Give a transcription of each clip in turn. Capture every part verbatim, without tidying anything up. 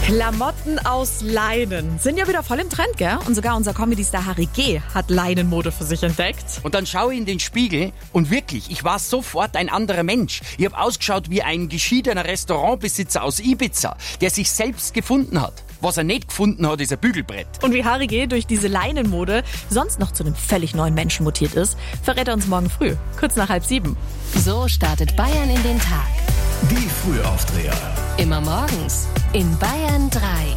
Klamotten aus Leinen sind ja wieder voll im Trend, gell? Und sogar unser Comedy-Star Harry G. hat Leinenmode für sich entdeckt. Und dann schaue ich in den Spiegel und wirklich, ich war sofort ein anderer Mensch. Ich habe ausgeschaut wie ein geschiedener Restaurantbesitzer aus Ibiza, der sich selbst gefunden hat. Was er nicht gefunden hat, ist ein Bügelbrett. Und wie Harry G. durch diese Leinenmode sonst noch zu einem völlig neuen Menschen mutiert ist, verrät er uns morgen früh, kurz nach halb sieben. So startet Bayern in den Tag. Die Frühaufdreher. Immer morgens in Bayern drei.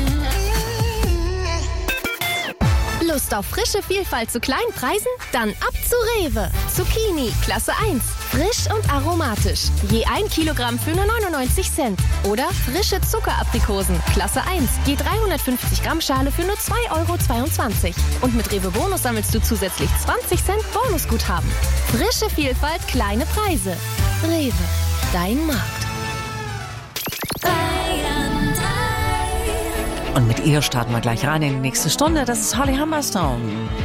Lust auf frische Vielfalt zu kleinen Preisen? Dann ab zu Rewe. Zucchini, Klasse eins. Frisch und aromatisch. Je ein Kilogramm für nur neunundneunzig Cent. Oder frische Zuckeraprikosen, Klasse eins. Je dreihundertfünfzig Gramm Schale für nur zwei Euro zweiundzwanzig. Und mit Rewe Bonus sammelst du zusätzlich zwanzig Cent Bonusguthaben. Frische Vielfalt, kleine Preise. Rewe, dein Markt. Und mit ihr starten wir gleich rein in die nächste Stunde. Das ist Holly Humberstone.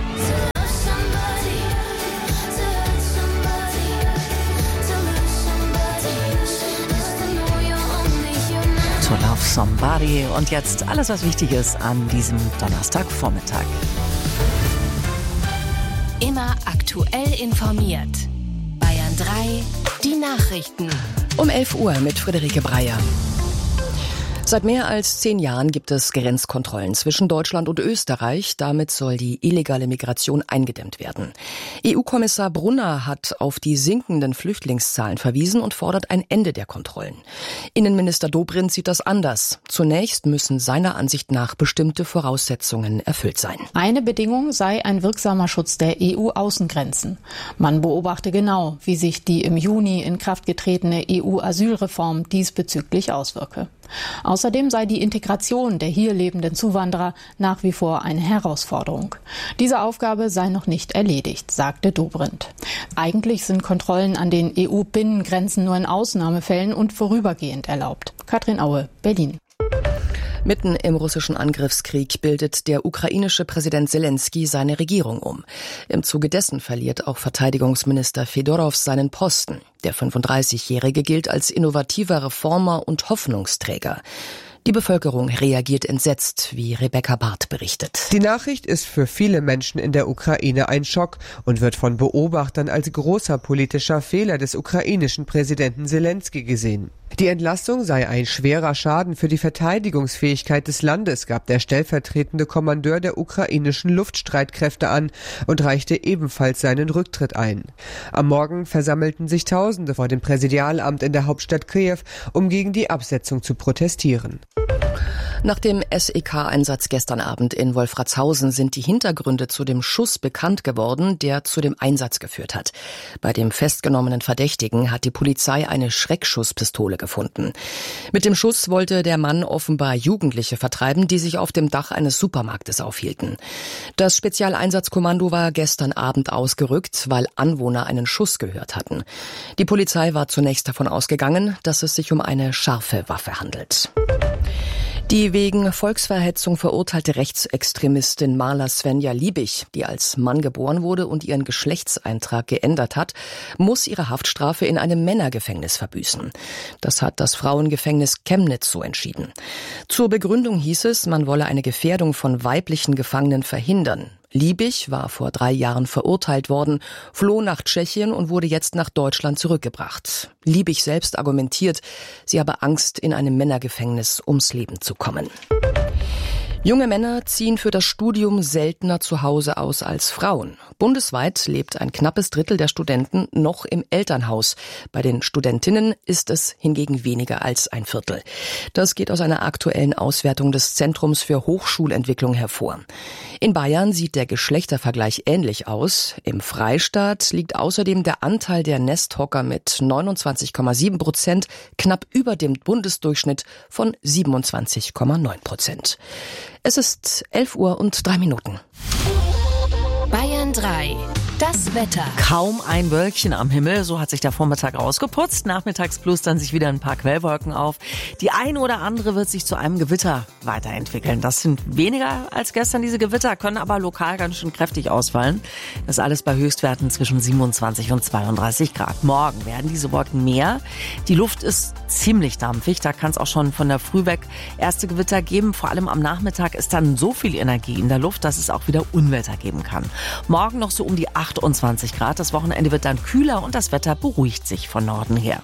To Love Somebody. Und jetzt alles, was wichtig ist an diesem Donnerstagvormittag. Immer aktuell informiert. Bayern drei, die Nachrichten. Um elf Uhr mit Friederike Breyer. Seit mehr als zehn Jahren gibt es Grenzkontrollen zwischen Deutschland und Österreich. Damit soll die illegale Migration eingedämmt werden. E U-Kommissar Brunner hat auf die sinkenden Flüchtlingszahlen verwiesen und fordert ein Ende der Kontrollen. Innenminister Dobrindt sieht das anders. Zunächst müssen seiner Ansicht nach bestimmte Voraussetzungen erfüllt sein. Eine Bedingung sei ein wirksamer Schutz der E U-Außengrenzen. Man beobachte genau, wie sich die im Juni in Kraft getretene E U-Asylreform diesbezüglich auswirke. Außerdem sei die Integration der hier lebenden Zuwanderer nach wie vor eine Herausforderung. Diese Aufgabe sei noch nicht erledigt, sagte Dobrindt. Eigentlich sind Kontrollen an den E U-Binnengrenzen nur in Ausnahmefällen und vorübergehend erlaubt. Katrin Aue, Berlin. Mitten im russischen Angriffskrieg bildet der ukrainische Präsident Selenskyj seine Regierung um. Im Zuge dessen verliert auch Verteidigungsminister Fedorow seinen Posten. Der fünfunddreißigjährige gilt als innovativer Reformer und Hoffnungsträger. Die Bevölkerung reagiert entsetzt, wie Rebecca Barth berichtet. Die Nachricht ist für viele Menschen in der Ukraine ein Schock und wird von Beobachtern als großer politischer Fehler des ukrainischen Präsidenten Selenskyj gesehen. Die Entlassung sei ein schwerer Schaden für die Verteidigungsfähigkeit des Landes, gab der stellvertretende Kommandeur der ukrainischen Luftstreitkräfte an und reichte ebenfalls seinen Rücktritt ein. Am Morgen versammelten sich Tausende vor dem Präsidialamt in der Hauptstadt Kiew, um gegen die Absetzung zu protestieren. Nach dem S E K-Einsatz gestern Abend in Wolfratshausen sind die Hintergründe zu dem Schuss bekannt geworden, der zu dem Einsatz geführt hat. Bei dem festgenommenen Verdächtigen hat die Polizei eine Schreckschusspistole gefunden. Mit dem Schuss wollte der Mann offenbar Jugendliche vertreiben, die sich auf dem Dach eines Supermarktes aufhielten. Das Spezialeinsatzkommando war gestern Abend ausgerückt, weil Anwohner einen Schuss gehört hatten. Die Polizei war zunächst davon ausgegangen, dass es sich um eine scharfe Waffe handelt. Die wegen Volksverhetzung verurteilte Rechtsextremistin Marla Svenja Liebig, die als Mann geboren wurde und ihren Geschlechtseintrag geändert hat, muss ihre Haftstrafe in einem Männergefängnis verbüßen. Das hat das Frauengefängnis Chemnitz so entschieden. Zur Begründung hieß es, man wolle eine Gefährdung von weiblichen Gefangenen verhindern. Liebig war vor drei Jahren verurteilt worden, floh nach Tschechien und wurde jetzt nach Deutschland zurückgebracht. Liebig selbst argumentiert, sie habe Angst, in einem Männergefängnis ums Leben zu kommen. Junge Männer ziehen für das Studium seltener zu Hause aus als Frauen. Bundesweit lebt ein knappes Drittel der Studenten noch im Elternhaus. Bei den Studentinnen ist es hingegen weniger als ein Viertel. Das geht aus einer aktuellen Auswertung des Zentrums für Hochschulentwicklung hervor. In Bayern sieht der Geschlechtervergleich ähnlich aus. Im Freistaat liegt außerdem der Anteil der Nesthocker mit neunundzwanzig Komma sieben Prozent knapp über dem Bundesdurchschnitt von siebenundzwanzig Komma neun Prozent. Es ist elf Uhr und drei Minuten. Bayern drei, Das Wetter. Kaum ein Wölkchen am Himmel, so hat sich der Vormittag ausgeputzt. Nachmittags plustern sich wieder ein paar Quellwolken auf. Die eine oder andere wird sich zu einem Gewitter weiterentwickeln. Das sind weniger als gestern diese Gewitter, können aber lokal ganz schön kräftig ausfallen. Das alles bei Höchstwerten zwischen siebenundzwanzig und zweiunddreißig Grad. Morgen werden diese Wolken mehr. Die Luft ist ziemlich dampfig, da kann es auch schon von der Früh weg erste Gewitter geben. Vor allem am Nachmittag ist dann so viel Energie in der Luft, dass es auch wieder Unwetter geben kann. Morgen noch so um die achtundzwanzig Grad. Das Wochenende wird dann kühler und das Wetter beruhigt sich von Norden her.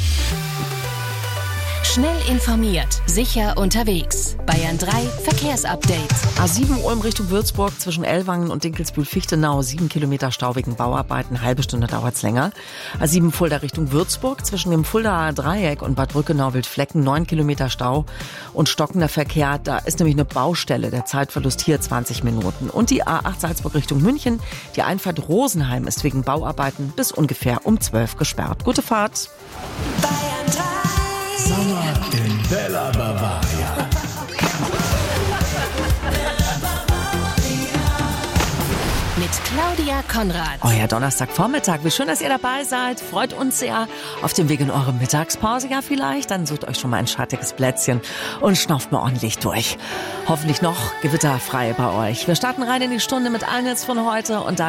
Schnell informiert, sicher unterwegs. Bayern drei Verkehrsupdate. A sieben Ulm Richtung Würzburg zwischen Ellwangen und Dinkelsbühl-Fichtenau. Sieben Kilometer Stau wegen Bauarbeiten. Eine halbe Stunde dauert's länger. A sieben Fulda Richtung Würzburg zwischen dem Fuldaer Dreieck und Bad Brückenau-Wildflecken. Neun Kilometer Stau und stockender Verkehr. Da ist nämlich eine Baustelle. Der Zeitverlust hier zwanzig Minuten. Und die A acht Salzburg Richtung München. Die Einfahrt Rosenheim ist wegen Bauarbeiten bis ungefähr um zwölf gesperrt. Gute Fahrt. Bayern drei. Sommer in Bella Bavaria. Mit Claudia Konrad. Euer Donnerstagvormittag. Wie schön, dass ihr dabei seid. Freut uns sehr. Auf dem Weg in eure Mittagspause ja vielleicht. Dann sucht euch schon mal ein schattiges Plätzchen und schnauft mal ordentlich durch. Hoffentlich noch gewitterfrei bei euch. Wir starten rein in die Stunde mit allen jetzt von heute und dann